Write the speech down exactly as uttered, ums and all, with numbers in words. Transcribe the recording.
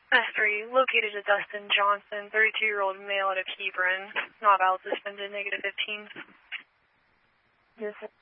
S three, located a Dustin Johnson, thirty-two-year-old male out of Hebron, not valid, suspended, negative fifteen. Yes, sir.